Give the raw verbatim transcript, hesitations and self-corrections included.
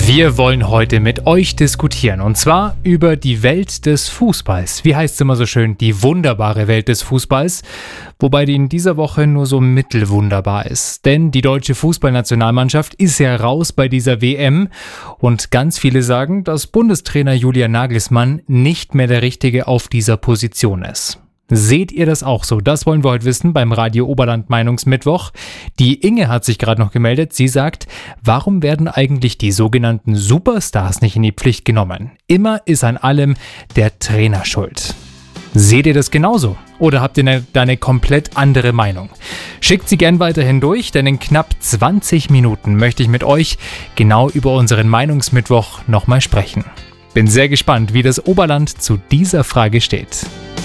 Wir wollen heute mit euch diskutieren und zwar über die Welt des Fußballs. Wie heißt es immer so schön, die wunderbare Welt des Fußballs, wobei die in dieser Woche nur so mittelwunderbar ist. Denn die deutsche Fußballnationalmannschaft ist ja raus bei dieser W M und ganz viele sagen, dass Bundestrainer Julian Nagelsmann nicht mehr der Richtige auf dieser Position ist. Seht ihr das auch so? Das wollen wir heute wissen beim Radio Oberland Meinungsmittwoch. Die Inge hat sich gerade noch gemeldet. Sie sagt, warum werden eigentlich die sogenannten Superstars nicht in die Pflicht genommen? Immer ist an allem der Trainer schuld. Seht ihr das genauso? Oder habt ihr eine, da eine komplett andere Meinung? Schickt sie gern weiterhin durch, denn in knapp zwanzig Minuten möchte ich mit euch genau über unseren Meinungsmittwoch nochmal sprechen. Bin sehr gespannt, wie das Oberland zu dieser Frage steht.